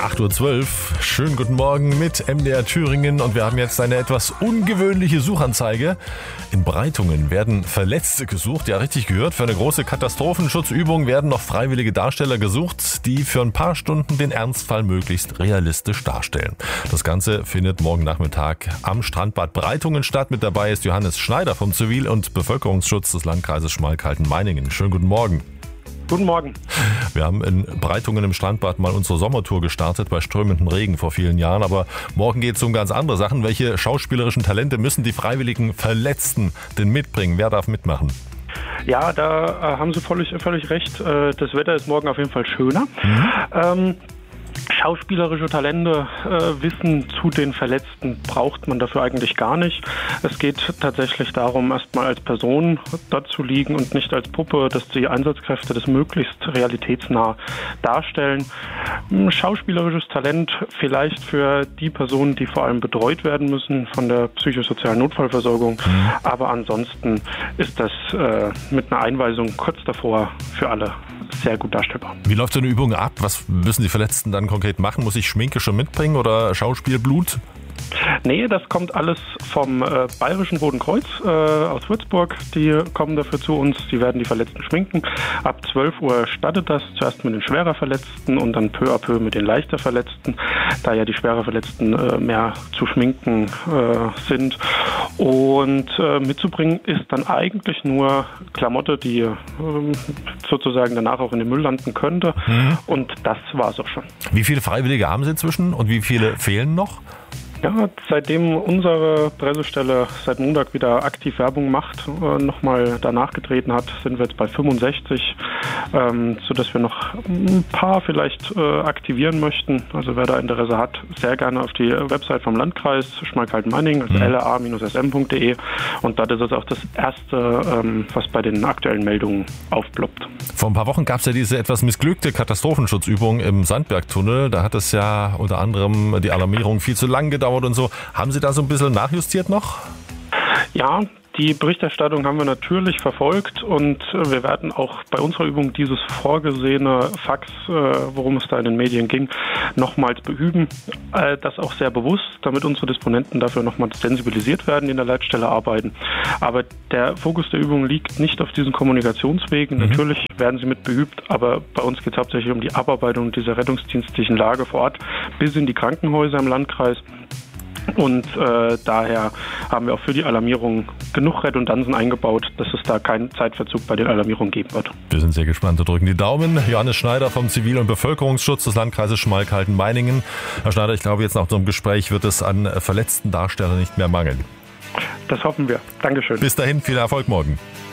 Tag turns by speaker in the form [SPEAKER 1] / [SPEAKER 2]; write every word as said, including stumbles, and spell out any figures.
[SPEAKER 1] acht Uhr zwölf. Schönen guten Morgen mit M D R Thüringen und wir haben jetzt eine etwas ungewöhnliche Suchanzeige. In Breitungen werden Verletzte gesucht, ja richtig gehört. Für eine große Katastrophenschutzübung werden noch freiwillige Darsteller gesucht, die für ein paar Stunden den Ernstfall möglichst realistisch darstellen. Das Ganze findet morgen Nachmittag am Strandbad Breitungen statt. Mit dabei ist Johannes Schneider vom Zivil- und Bevölkerungsschutz des Landkreises Schmalkalden-Meiningen. Schönen guten Morgen.
[SPEAKER 2] Guten Morgen.
[SPEAKER 1] Wir haben in Breitungen im Strandbad mal unsere Sommertour gestartet bei strömendem Regen vor vielen Jahren. Aber morgen geht es um ganz andere Sachen. Welche schauspielerischen Talente müssen die freiwilligen Verletzten denn mitbringen? Wer darf mitmachen?
[SPEAKER 2] Ja, da äh, haben Sie völlig, völlig recht. Äh, das Wetter ist morgen auf jeden Fall schöner. Mhm. Ähm, Schauspielerische Talente, äh, Wissen zu den Verletzten braucht man dafür eigentlich gar nicht. Es geht tatsächlich darum, erstmal als Person dort zu liegen und nicht als Puppe, dass die Einsatzkräfte das möglichst realitätsnah darstellen. Schauspielerisches Talent vielleicht für die Personen, die vor allem betreut werden müssen von der psychosozialen Notfallversorgung. Mhm. Aber ansonsten ist das äh, mit einer Einweisung kurz davor für alle sehr gut darstellbar.
[SPEAKER 1] Wie läuft so eine Übung ab? Was müssen die Verletzten dann konkret machen? Muss ich Schminke schon mitbringen oder Schauspielblut?
[SPEAKER 2] Nee, das kommt alles vom äh, Bayerischen Roten Kreuz äh, aus Würzburg. Die kommen dafür zu uns, die werden die Verletzten schminken. Ab zwölf Uhr startet das, zuerst mit den schwerer Verletzten und dann peu à peu mit den leichter Verletzten, da ja die schwerer Verletzten äh, mehr zu schminken äh, sind. Und äh, mitzubringen ist dann eigentlich nur Klamotte, die äh, sozusagen danach auch in den Müll landen könnte. Mhm. Und das war es auch schon.
[SPEAKER 1] Wie viele Freiwillige haben Sie inzwischen und wie viele fehlen noch?
[SPEAKER 2] Ja, seitdem unsere Pressestelle seit Montag wieder aktiv Werbung macht, äh, nochmal danach getreten hat, sind wir jetzt bei fünfundsechzig, ähm, sodass wir noch ein paar vielleicht äh, aktivieren möchten. Also wer da Interesse hat, sehr gerne auf die Website vom Landkreis Schmalkalden-Meiningen, also mhm. l r a Bindestrich s m punkt d e, und dort ist es auch das erste, ähm, was bei den aktuellen Meldungen aufploppt.
[SPEAKER 1] Vor ein paar Wochen gab es ja diese etwas missglückte Katastrophenschutzübung im Sandbergtunnel. Da hat es ja unter anderem die Alarmierung viel zu lang gedauert und so. Haben Sie da so ein bisschen nachjustiert noch?
[SPEAKER 2] Ja, die Berichterstattung haben wir natürlich verfolgt und wir werden auch bei unserer Übung dieses vorgesehene Fax, worum es da in den Medien ging, nochmals beüben. Das auch sehr bewusst, damit unsere Disponenten dafür nochmal sensibilisiert werden, die in der Leitstelle arbeiten. Aber der Fokus der Übung liegt nicht auf diesen Kommunikationswegen. Mhm. Natürlich werden sie mit beübt, aber bei uns geht es hauptsächlich um die Abarbeitung dieser rettungsdienstlichen Lage vor Ort bis in die Krankenhäuser im Landkreis. Und äh, daher haben wir auch für die Alarmierung genug Redundanzen eingebaut, dass es da keinen Zeitverzug bei den Alarmierungen geben wird.
[SPEAKER 1] Wir sind sehr gespannt, wir drücken die Daumen. Johannes Schneider vom Zivil- und Bevölkerungsschutz des Landkreises Schmalkalden-Meiningen. Herr Schneider, ich glaube, jetzt nach unserem Gespräch wird es an verletzten Darstellern nicht mehr mangeln.
[SPEAKER 2] Das hoffen wir. Dankeschön.
[SPEAKER 1] Bis dahin, viel Erfolg morgen.